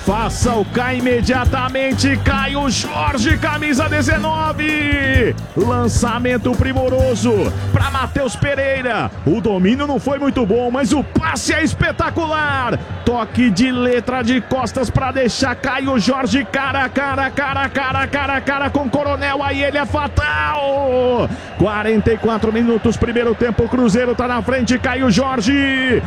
Faça o K imediatamente. Caio Jorge, camisa 19. Lançamento primoroso para Matheus Pereira. O domínio não foi muito bom, mas o passe é espetacular. Toque de letra de costas para deixar Caio Jorge cara a cara com o Coronel. Aí ele é fatal. 44 minutos, primeiro tempo. O Cruzeiro tá na frente. Caio Jorge.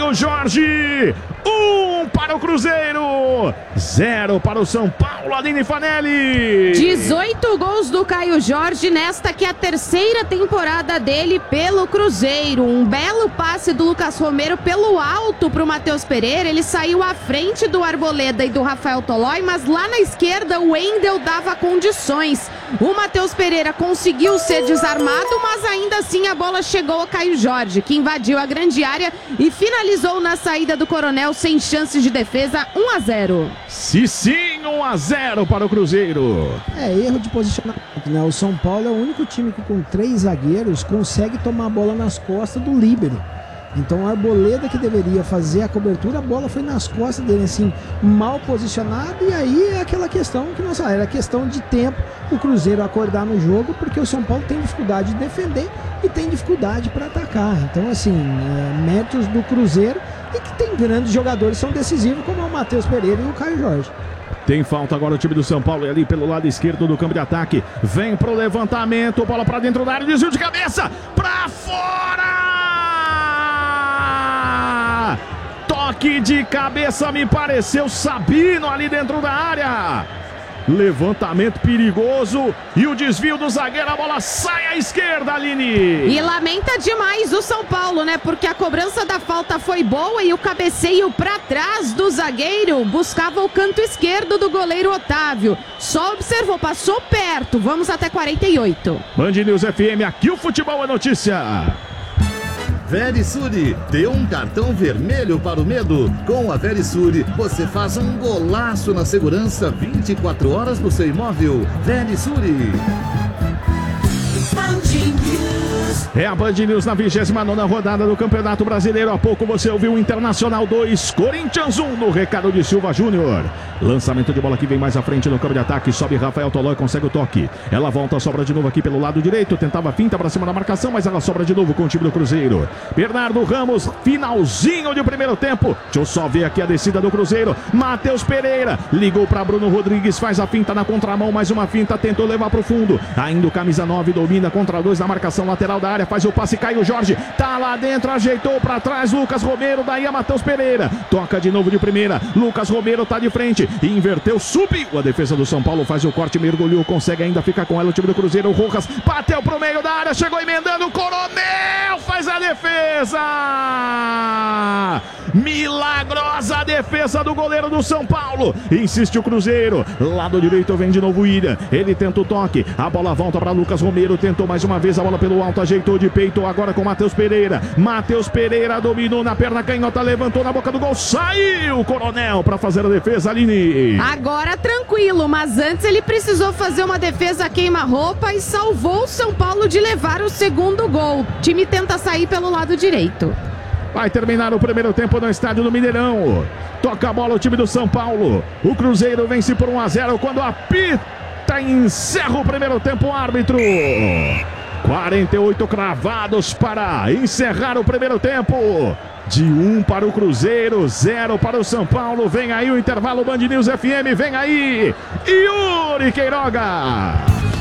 1 para o Cruzeiro, 0 para o São Paulo. Aline Fanelli. 18 gols do Caio Jorge nesta que é a terceira temporada dele pelo Cruzeiro. Um belo passe do Lucas Romero pelo alto para o Matheus Pereira. Ele saiu à frente do Arboleda e do Rafael Tolói, mas lá na esquerda o Wendel dava condições. O Matheus Pereira conseguiu ser desarmado, mas ainda assim a bola chegou ao Caio Jorge, que invadiu a grande área e finalizou na saída do Coronel sem chances de defesa. 1-0. Sim, 1-0 para o Cruzeiro. Erro de posicionamento, né? O São Paulo é o único time que com 3 zagueiros consegue tomar a bola nas costas do líbero. Então a Arboleda, que deveria fazer a cobertura, a bola foi nas costas dele, assim, mal posicionado. E aí é aquela questão que nós falamos, era questão de tempo o Cruzeiro acordar no jogo, porque o São Paulo tem dificuldade de defender e tem dificuldade para atacar. Então, assim, méritos do Cruzeiro, e que tem grandes jogadores que são decisivos, como o Matheus Pereira e o Caio Jorge. Tem falta agora o time do São Paulo, e ali pelo lado esquerdo do campo de ataque. Vem pro levantamento, bola para dentro da área, desvio de cabeça, para fora! Toque de cabeça, me pareceu Sabino ali dentro da área. Levantamento perigoso e o desvio do zagueiro, a bola sai à esquerda, Aline. E lamenta demais o São Paulo, né? Porque a cobrança da falta foi boa e o cabeceio para trás do zagueiro buscava o canto esquerdo do goleiro Otávio. Só observou, passou perto. Vamos até 48. Band News FM, aqui o futebol é notícia. Verisure, deu um cartão vermelho para o medo. Com a Verisure, você faz um golaço na segurança 24 horas no seu imóvel. Verisure. É a Band News na 29ª rodada do Campeonato Brasileiro. Há pouco você ouviu o Internacional 2, Corinthians 1 no recado de Silva Júnior. Lançamento de bola que vem mais à frente no campo de ataque. Sobe Rafael Tolói, consegue o toque. Ela volta, sobra de novo aqui pelo lado direito. Tentava finta para cima da marcação, mas ela sobra de novo com o time do Cruzeiro. Bernardo Ramos, finalzinho de primeiro tempo. Deixa eu só ver aqui a descida do Cruzeiro. Matheus Pereira ligou para Bruno Rodrigues, faz a finta na contramão. Mais uma finta, tentou levar para o fundo. Ainda o camisa 9 domina contra 2 na marcação lateral da área. Faz o passe, Caio Jorge. Tá lá dentro, ajeitou para trás. Lucas Romero, daí a Matheus Pereira. Toca de novo de primeira. Lucas Romero tá de frente. Inverteu, subiu. A defesa do São Paulo faz o corte, mergulhou. Consegue ainda ficar com ela o time do Cruzeiro. O Rojas bateu pro meio da área. Chegou emendando. O Coronel faz a defesa. Milagrosa defesa do goleiro do São Paulo. Insiste o Cruzeiro. Lado direito vem de novo o William. Ele tenta o toque. A bola volta para Lucas Romero. Tentou mais uma vez a bola pelo alto. Ajeitou de peito agora com Matheus Pereira. Matheus Pereira dominou na perna canhota. Levantou na boca do gol. Saiu o Coronel para fazer a defesa, Aline. Agora tranquilo, mas antes ele precisou fazer uma defesa queima-roupa e salvou o São Paulo de levar o segundo gol. O time tenta sair pelo lado direito. Vai terminar o primeiro tempo no estádio do Mineirão. Toca a bola o time do São Paulo. O Cruzeiro vence por 1-0 quando apita e encerra o primeiro tempo o árbitro. 48 cravados para encerrar o primeiro tempo. De 1 para o Cruzeiro, 0 para o São Paulo. Vem aí o intervalo Band News FM. Vem aí Yuri Queiroga.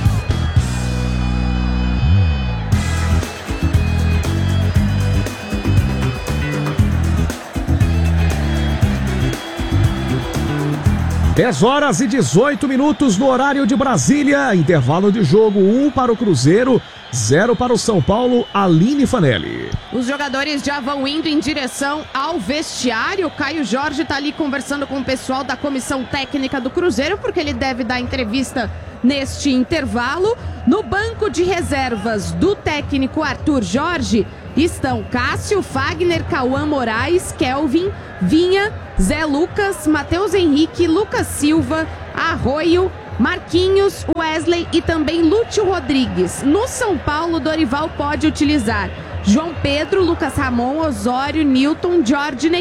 Dez horas e 18 minutos no horário de Brasília. Intervalo de jogo, 1 para o Cruzeiro, 0 para o São Paulo. Aline Fanelli. Os jogadores já vão indo em direção ao vestiário. Caio Jorge está ali conversando com o pessoal da comissão técnica do Cruzeiro, porque ele deve dar entrevista neste intervalo. No banco de reservas do técnico Arthur Jorge estão Cássio, Fagner, Cauã Moraes, Kelvin, Vinha, Zé Lucas, Matheus Henrique, Lucas Silva, Arroio, Marquinhos, Wesley e também Lúcio Rodrigues. No São Paulo, Dorival pode utilizar João Pedro, Lucas Ramon, Osório, Newton, Jordiney,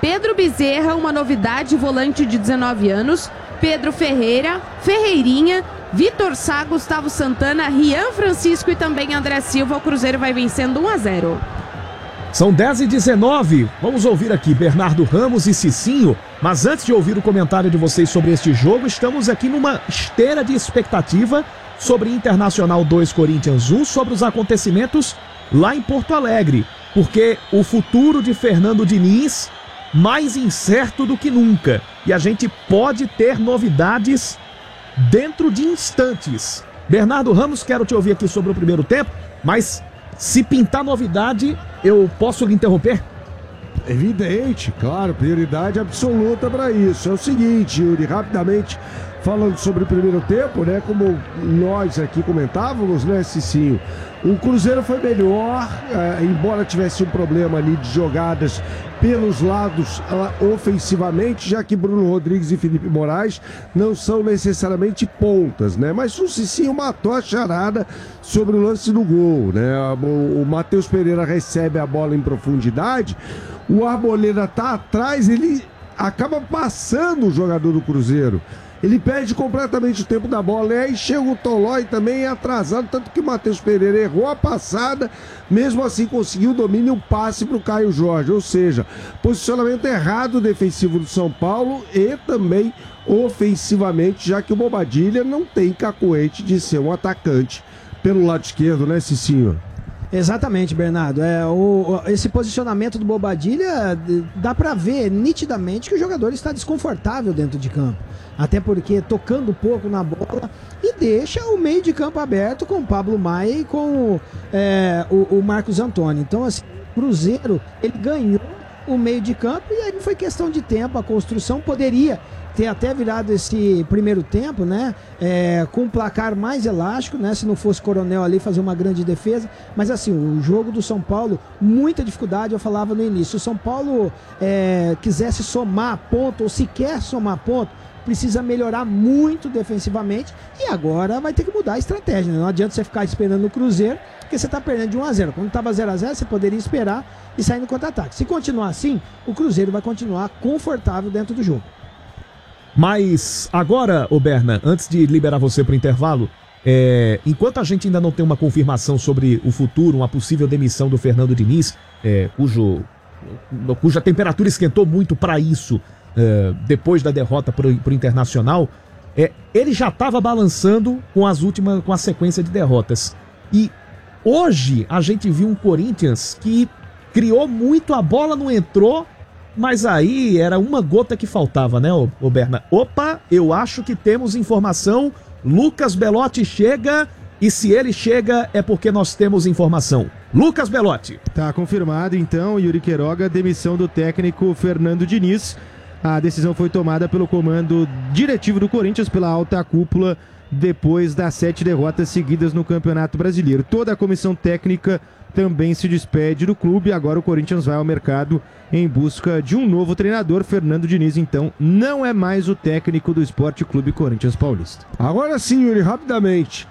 Pedro Bezerra, uma novidade, volante de 19 anos. Pedro Ferreira, Ferreirinha, Vitor Sá, Gustavo Santana, Rian Francisco e também André Silva. O Cruzeiro vai vencendo 1-0. São 10h19, vamos ouvir aqui Bernardo Ramos e Cicinho, mas antes de ouvir o comentário de vocês sobre este jogo, estamos aqui numa esteira de expectativa sobre Internacional 2, Corinthians 1, sobre os acontecimentos lá em Porto Alegre, porque o futuro de Fernando Diniz mais incerto do que nunca, e a gente pode ter novidades dentro de instantes. Bernardo Ramos, quero te ouvir aqui sobre o primeiro tempo, mas se pintar novidade, eu posso lhe interromper? Evidente, claro, prioridade absoluta para isso. É o seguinte, Yuri, rapidamente falando sobre o primeiro tempo, né? Como nós aqui comentávamos, né, Cicinho? O Cruzeiro foi melhor, embora tivesse um problema ali de jogadas pelos lados ofensivamente, já que Bruno Rodrigues e Felipe Moraes não são necessariamente pontas, né? Mas o Cicinho matou a charada sobre o lance do gol, né? O Matheus Pereira recebe a bola em profundidade, o Arboleda tá atrás, ele acaba passando o jogador do Cruzeiro. Ele perde completamente o tempo da bola, e aí chega o Tolói também atrasado, tanto que o Matheus Pereira errou a passada, mesmo assim conseguiu o domínio e o passe para o Caio Jorge, ou seja, posicionamento errado defensivo do São Paulo e também ofensivamente, já que o Bobadilha não tem cacuete de ser um atacante pelo lado esquerdo, né, Cicinho? Exatamente, Bernardo. Esse posicionamento do Bobadilha, dá para ver nitidamente que o jogador está desconfortável dentro de campo. Até porque tocando pouco na bola e deixa o meio de campo aberto com o Pablo Maia e com o Marcos Antônio. Então, assim, o Cruzeiro, ele ganhou o meio de campo e aí foi questão de tempo. A construção poderia ter até virado esse primeiro tempo, né? Com um placar mais elástico, né? Se não fosse Coronel ali fazer uma grande defesa. Mas assim, o jogo do São Paulo, muita dificuldade, eu falava no início. Se o São Paulo quisesse somar ponto, ou se quer somar ponto, precisa melhorar muito defensivamente e agora vai ter que mudar a estratégia, né? Não adianta você ficar esperando o Cruzeiro, porque você está perdendo de 1-0. Quando estava 0-0, você poderia esperar e sair no contra-ataque. Se continuar assim, o Cruzeiro vai continuar confortável dentro do jogo. Mas agora, ô Berna, antes de liberar você para o intervalo, enquanto a gente ainda não tem uma confirmação sobre o futuro, uma possível demissão do Fernando Diniz, cuja temperatura esquentou muito para isso, depois da derrota pro Internacional, ele já estava balançando com a sequência de derrotas. E hoje a gente viu um Corinthians que criou muito, a bola não entrou, mas aí era uma gota que faltava, né, ô Berna? Opa, eu acho que temos informação. Lucas Belotti chega, e se ele chega é porque nós temos informação. Lucas Belotti. Tá confirmado então, Yuri Queiroga, demissão do técnico Fernando Diniz. A decisão foi tomada pelo comando diretivo do Corinthians, pela alta cúpula, depois das 7 derrotas seguidas no Campeonato Brasileiro. Toda a comissão técnica também se despede do clube. Agora o Corinthians vai ao mercado em busca de um novo treinador. Fernando Diniz, então, não é mais o técnico do Sport Clube Corinthians Paulista. Agora sim, Yuri, rapidamente.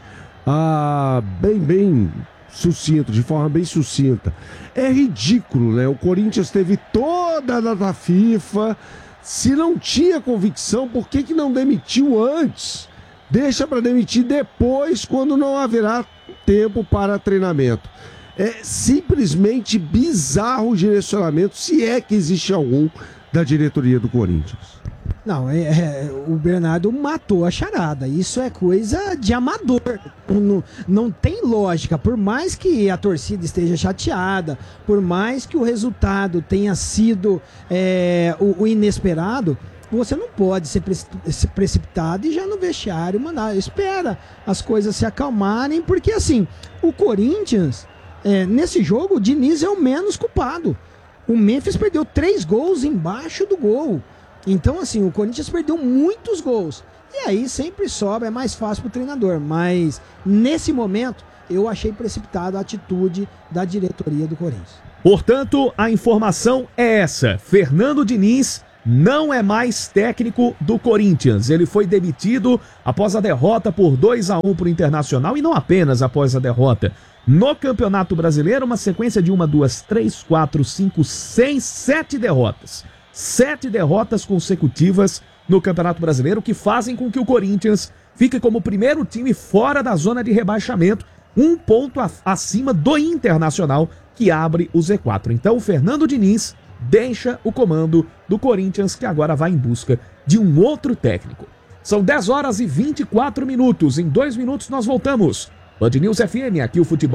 Bem sucinto, de forma bem sucinta. É ridículo, né? O Corinthians teve toda a data FIFA. Se não tinha convicção, por que não demitiu antes? Deixa para demitir depois, quando não haverá tempo para treinamento. É simplesmente bizarro o direcionamento, se é que existe algum, da diretoria do Corinthians. Não, o Bernardo matou a charada. Isso é coisa de amador. Não tem lógica. Por mais que a torcida esteja chateada, por mais que o resultado tenha sido o inesperado, você não pode ser precipitado e já no vestiário mandar. Espera as coisas se acalmarem, porque assim, o Corinthians, nesse jogo, o Diniz é o menos culpado. O Memphis perdeu 3 gols embaixo do gol. Então, assim, o Corinthians perdeu muitos gols. E aí sempre sobra, é mais fácil para o treinador. Mas, nesse momento, eu achei precipitado a atitude da diretoria do Corinthians. Portanto, a informação é essa. Fernando Diniz não é mais técnico do Corinthians. Ele foi demitido após a derrota por 2-1 para o Internacional. E não apenas após a derrota. No Campeonato Brasileiro, uma sequência de 1, 2, 3, 4, 5, 6, 7 derrotas. 7 derrotas consecutivas no Campeonato Brasileiro, que fazem com que o Corinthians fique como o primeiro time fora da zona de rebaixamento, 1 ponto acima do Internacional, que abre o Z4. Então o Fernando Diniz deixa o comando do Corinthians, que agora vai em busca de um outro técnico. São 10 horas e 24 minutos. Em 2 minutos nós voltamos. Band News FM, aqui o futebol